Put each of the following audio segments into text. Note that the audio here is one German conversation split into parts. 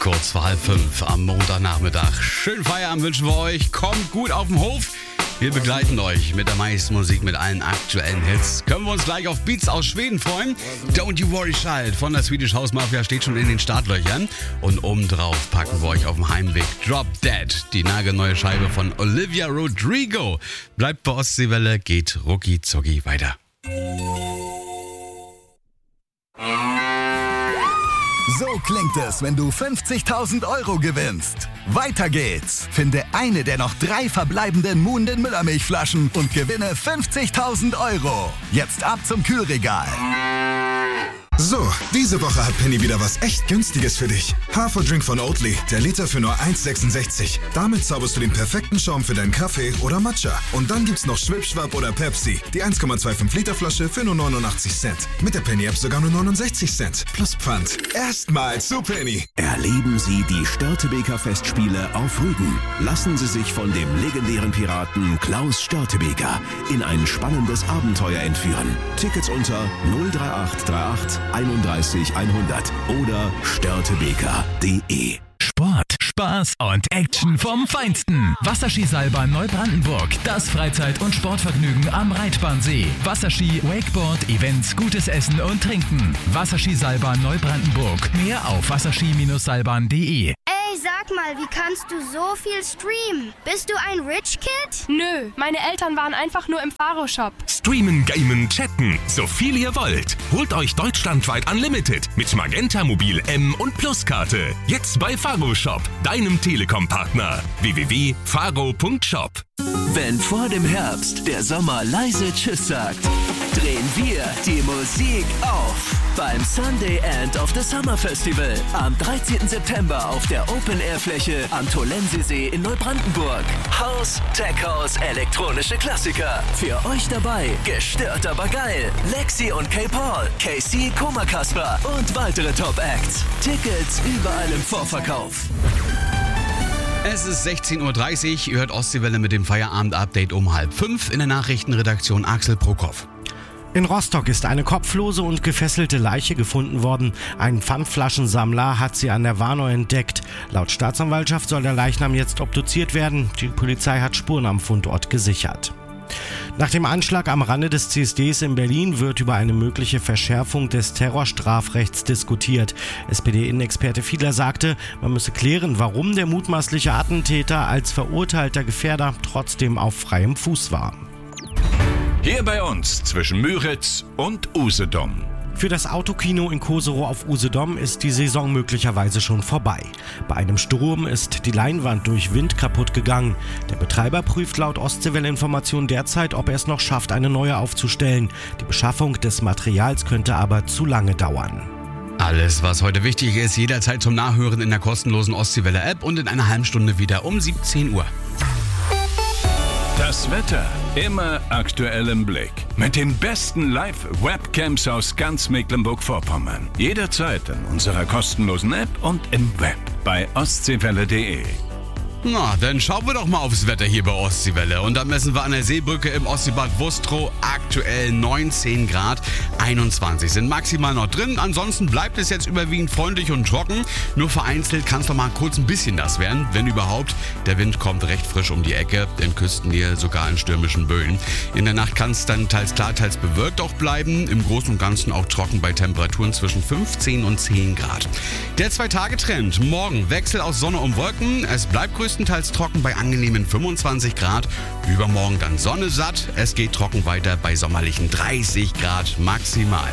Kurz vor 4:30 am Montagnachmittag. Schönen Feierabend wünschen wir euch. Kommt gut auf den Hof. Wir begleiten euch mit der meisten Musik, mit allen aktuellen Hits. Können wir uns gleich auf Beats aus Schweden freuen? Don't You Worry Child von der Swedish House Mafia steht schon in den Startlöchern. Und obendrauf packen wir euch auf dem Heimweg Drop Dead, die nagelneue Scheibe von Olivia Rodrigo. Bleibt bei Ostseewelle, geht rucki zucki weiter. So klingt es, wenn du 50.000 Euro gewinnst. Weiter geht's. Finde eine der noch 3 verbleibenden Moon den Müllermilchflaschen und gewinne 50.000 Euro. Jetzt ab zum Kühlregal. So, diese Woche hat Penny wieder was echt Günstiges für dich. Haferdrink von Oatly, der Liter für nur 1,66. Damit zauberst du den perfekten Schaum für deinen Kaffee oder Matcha. Und dann gibt's noch Schwipschwapp oder Pepsi, die 1,25 Liter Flasche für nur 89 Cent. Mit der Penny-App sogar nur 69 Cent. Plus Pfand. Erstmal zu Penny. Erleben Sie die Störtebeker Festspiele auf Rügen. Lassen Sie sich von dem legendären Piraten Klaus Störtebeker in ein spannendes Abenteuer entführen. Tickets unter 03838 31 100 oder störtebeker.de. Sport, Spaß und Action vom Feinsten. Wasserskiseilbahn Neubrandenburg. Das Freizeit- und Sportvergnügen am Reitbahnsee. Wasserski, Wakeboard, Events, gutes Essen und Trinken. Wasserskiseilbahn Neubrandenburg. Mehr auf wasserski-seilbahn.de. Ey, sag mal, wie kannst du so viel streamen? Bist du ein Rich Kid? Nö, meine Eltern waren einfach nur im Faro-Shop. Streamen, gamen, chatten, so viel ihr wollt. Holt euch deutschlandweit Unlimited mit Magenta Mobil M und Plus-Karte. Jetzt bei Faro Shop, deinem Telekom-Partner. www.faro.shop. Wenn vor dem Herbst der Sommer leise Tschüss sagt, drehen wir die Musik auf beim Sunday End of the Summer Festival am 13. September auf der Open-Air-Fläche am Tolensesee in Neubrandenburg. House, Tech House, elektronische Klassiker. Für euch dabei, gestört aber geil. Lexi und K-Paul, KC, Koma Kasper und weitere Top-Acts. Tickets überall im Vorverkauf. Es ist 16:30 Uhr, ihr hört Ostseewelle mit dem Feierabend-Update um 4:30 in der Nachrichtenredaktion Axel Prokop. In Rostock ist eine kopflose und gefesselte Leiche gefunden worden. Ein Pfandflaschensammler hat sie an der Warnow entdeckt. Laut Staatsanwaltschaft soll der Leichnam jetzt obduziert werden. Die Polizei hat Spuren am Fundort gesichert. Nach dem Anschlag am Rande des CSDs in Berlin wird über eine mögliche Verschärfung des Terrorstrafrechts diskutiert. SPD-Innenexperte Fiedler sagte, man müsse klären, warum der mutmaßliche Attentäter als verurteilter Gefährder trotzdem auf freiem Fuß war. Hier bei uns zwischen Müritz und Usedom. Für das Autokino in Koserow auf Usedom ist die Saison möglicherweise schon vorbei. Bei einem Sturm ist die Leinwand durch Wind kaputt gegangen. Der Betreiber prüft laut Ostseewelle-Informationen derzeit, ob er es noch schafft, eine neue aufzustellen. Die Beschaffung des Materials könnte aber zu lange dauern. Alles, was heute wichtig ist, jederzeit zum Nachhören in der kostenlosen Ostseewelle-App und in einer halben Stunde wieder um 17 Uhr. Das Wetter immer aktuell im Blick. Mit den besten Live-Webcams aus ganz Mecklenburg-Vorpommern. Jederzeit in unserer kostenlosen App und im Web bei ostseewelle.de. Na, dann schauen wir doch mal aufs Wetter hier bei Ostseewelle. Und da messen wir an der Seebrücke im Ostseebad Wustrow aktuell 19 Grad, 21 sind maximal noch drin. Ansonsten bleibt es jetzt überwiegend freundlich und trocken. Nur vereinzelt kann es noch mal kurz ein bisschen nass werden, wenn überhaupt. Der Wind kommt recht frisch um die Ecke, in Küstennähe sogar in stürmischen Böen. In der Nacht kann es dann teils klar, teils bewölkt auch bleiben. Im Großen und Ganzen auch trocken bei Temperaturen zwischen 15 und 10 Grad. Der 2-Tage-Trend. Morgen Wechsel aus Sonne und Wolken. Es bleibt größtenteils trocken bei angenehmen 25 Grad. Übermorgen dann Sonne satt. Es geht trocken weiter bei sommerlichen 30 Grad maximal.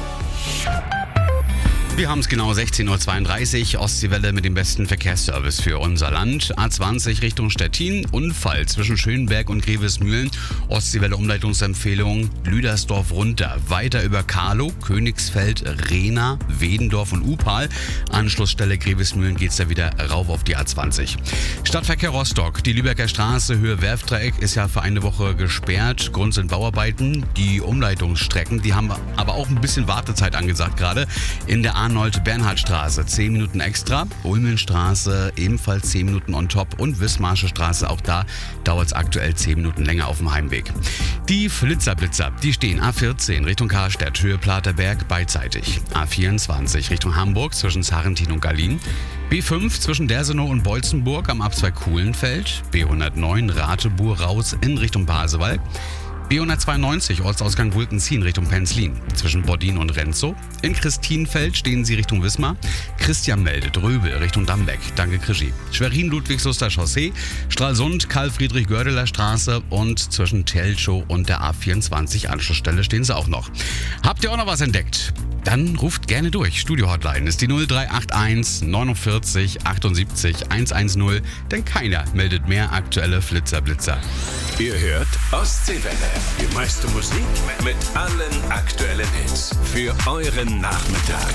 Wir haben es genau 16:32 Uhr. Ostseewelle mit dem besten Verkehrsservice für unser Land. A20 Richtung Stettin. Unfall zwischen Schönberg und Grevesmühlen. Ostseewelle Umleitungsempfehlung Lüdersdorf runter. Weiter über Karlow, Königsfeld, Rehna, Wedendorf und Upal. Anschlussstelle Grevesmühlen geht es da wieder rauf auf die A20. Stadtverkehr Rostock. Die Lübecker Straße Höhe Werftdreieck ist ja für eine Woche gesperrt. Grund sind Bauarbeiten. Die Umleitungsstrecken, die haben aber auch ein bisschen Wartezeit angesagt gerade. In der Arnold-Bernhard-Straße 10 Minuten extra. Ulmenstraße ebenfalls 10 Minuten on top. Und Wismarsche Straße, auch da dauert es aktuell 10 Minuten länger auf dem Heimweg. Die Flitzer-Blitzer, die stehen A14 Richtung Karstadt, Höhe Platerberg beidseitig. A24 Richtung Hamburg zwischen Sarrentin und Gallien. B5 zwischen Dersenow und Bolzenburg am Abzweig Kuhlenfeld. B109 Ratebuhr raus in Richtung Pasewalk. B192 Ortsausgang Wulkenzien Richtung Penzlin zwischen Boddin und Renzow. In Christinfeld stehen Sie Richtung Wismar. Christian meldet Röbel Richtung Dambeck. Danke Krischi. Schwerin Ludwigsuster Chaussee. Stralsund Karl-Friedrich-Gördeler Straße und zwischen Telchow und der A24 Anschlussstelle stehen Sie auch noch. Habt ihr auch noch was entdeckt? Dann ruft gerne durch. Studio-Hotline ist die 0381 49 78 110, denn keiner meldet mehr aktuelle Flitzer-Blitzer. Ihr hört Ostseewelle. Die meiste Musik mit allen aktuellen Hits für euren Nachmittag.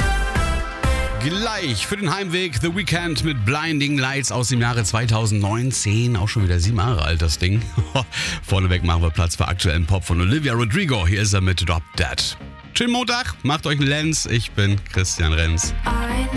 Gleich für den Heimweg The Weeknd mit Blinding Lights aus dem Jahre 2019. Auch schon wieder 7 Jahre alt, das Ding. Vorneweg machen wir Platz für aktuellen Pop von Olivia Rodrigo. Hier ist er mit Drop Dead. Schönen Montag, macht euch einen Lenz. Ich bin Christian Renz.